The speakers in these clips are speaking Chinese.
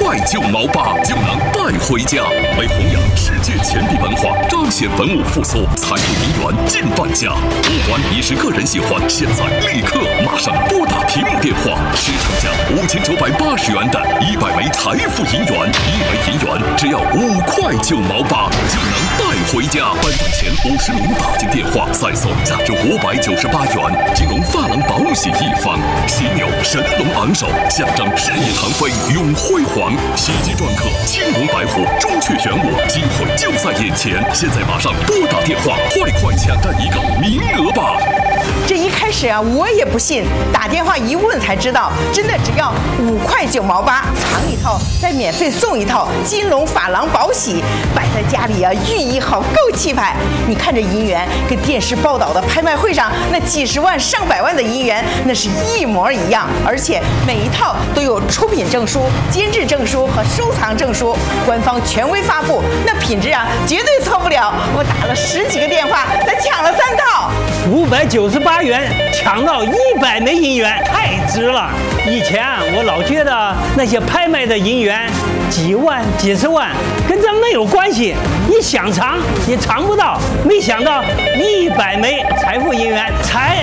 块9毛8就能带回家。为弘扬世界钱币文化，彰显文物复苏，财富银元进半价。不管你是个人喜欢，现在立刻马上拨打屏幕电话，市场价5980元的100枚财富银元，1枚银元只要5块9毛8就能带回家。颁奖前50名打进电话，再送价值598元金龙珐琅宝玺1方，犀牛神龙昂首，象征事业腾飞永辉煌。喜极篆刻青龙白虎，朱雀玄武，机会就在眼前。现在马上拨打电话，快抢占一个名额吧！ 这一开始啊，我也不信，打电话一问才知道，真的只要5块9毛8，藏一套再免费送一套金龙珐琅宝玺，摆在家里啊，寓意好，够气派。你看这银元跟电视报道的拍卖会上那几十万上百万的银元，那是一模一样，而且每一套都有出品证书、监制证书和收藏证书，官方权威发布，那品质啊绝对错不了。我打了10几个电话才抢了3套 ，598元抢到100枚银元，太值了。以前我老觉得那些拍卖的银元几万、几十万跟咱没有关系，你想藏也藏不到。没想到100枚财富银元才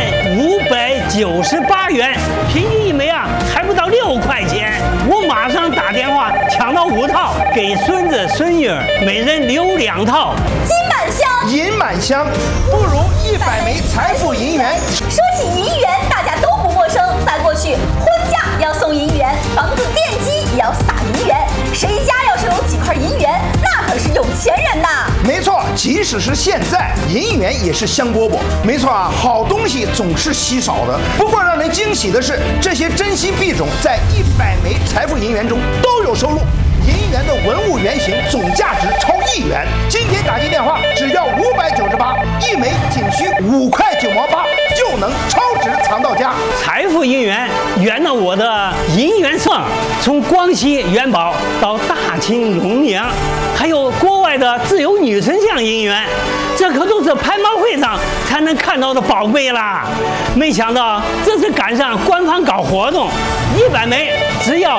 598元，平均一枚啊还不到6块钱。我马上打电话抢到5套，给孙子孙女每人留2套。 金满箱， 银满箱，不如100枚财富银元。 说起银元，大家都不陌生。在过去，婚嫁要送银元，房子奠基也要撒银元。谁家要是有几块银元，那可是有钱人呐！ 没错，即使是现在，银元也是香饽饽。没错啊，好东西总是稀少的。不过让人惊喜的是，这些珍稀币种在100枚财富银元中都有收录。银元的文物原型总价值超1元，今天打进电话只要598，一枚仅需5块9毛8就能超值藏到家。 财富银元圆了我的银元梦，从光熙元宝到大清荣阳，还有国外的自由女神像银元，这可都是拍卖会上才能看到的宝贝啦。没想到这次赶上官方搞活动，100枚只要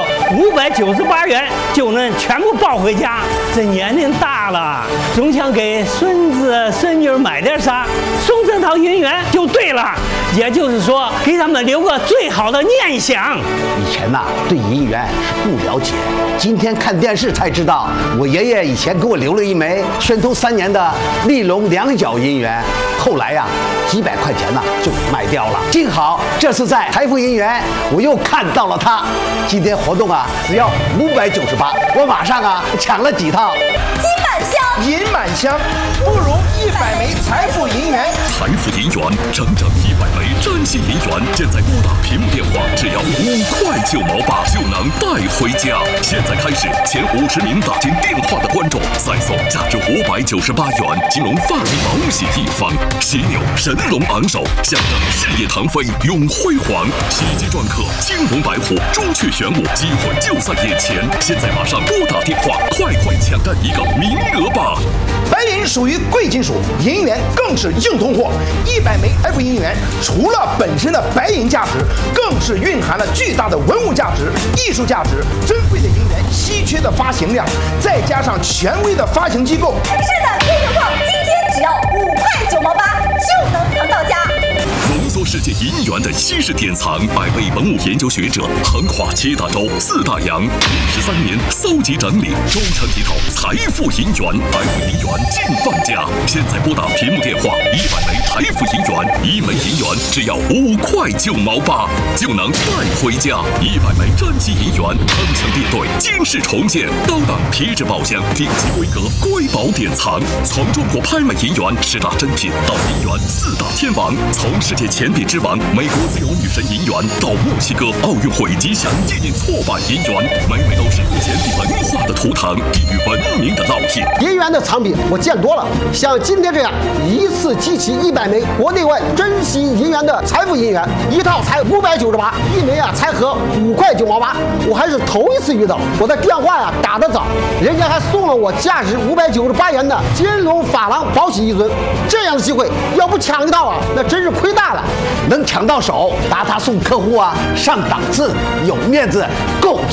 598元就能全部抱回家。这年龄大了，总想给孙子孙女买点啥，送这套银元就对了。也就是说，给他们留个最好的念想。 以前呐，对银元是不了解，今天看电视才知道，我爷爷以前给我留了一枚宣统3年的立龙2角银元，后来呀，几百块钱呢就卖掉了。幸好这次在财富银元，我又看到了它。今天活动啊，只要598，我马上啊抢了几套。 金满箱， 银满箱，不如100枚财富银元。 财富银元，整整100枚占星银元，现在拨打屏幕电话，只要5块9毛8就能带回家。现在开始，前50名打进电话的观众再送价值598元金龙珐琅宝玺1方，犀牛神龙昂首，象征事业腾飞永辉煌。喜极篆刻青龙白虎，朱雀玄武，机会就在眼前。现在马上拨打电话，快抢占一个名额吧！ 白银属于贵金属，银元更是硬通货。100枚财富银元除了本身的白银价值，更是蕴含了巨大的文物价值、艺术价值。珍贵的银元，稀缺的发行量，再加上权威的发行机构， 是的，听情况，今天只要5块9毛8就能藏到家。 浓缩世界银元的稀世典藏，200位文物研究学者横跨7大洲4大洋，53年搜集整理，终成一套财富银元。财富银元进半价，现在拨打屏幕电话，100枚财富银元，1枚银元只要5块9毛8就能带回家。100枚占星银元，铿锵列队，惊世重现，高档皮质宝箱，顶级规格瑰宝典藏。从中国拍卖银元10大珍品到银元4大天王，从世界钱币之王美国自由女神银元到墨西哥奥运会吉祥纪念错版银元，每枚都是钱币文化的图腾，地域文明的烙印。 银元的藏品我见多了，像今天这样一次集齐100枚国内外珍稀银元的财富银元，一套才598，一枚啊才合5块9毛8，我还是头一次遇到。我的电话呀打得早，人家还送了我价值598元的金龙珐琅宝玺1尊，这样的机会要不抢一套啊，那真是亏大了。能抢到手，拿它送客户啊，上档次，有面子，够